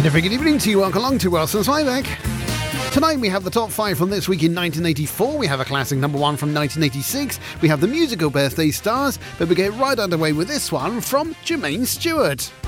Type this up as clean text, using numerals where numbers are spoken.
And a very good evening to you. Welcome along to Wilson's Playback. Tonight we have the top 5 from this week in 1984. We have a classic number 1 from 1986. We have the musical Birthday Stars, but we get right underway with this one from Jermaine Stewart.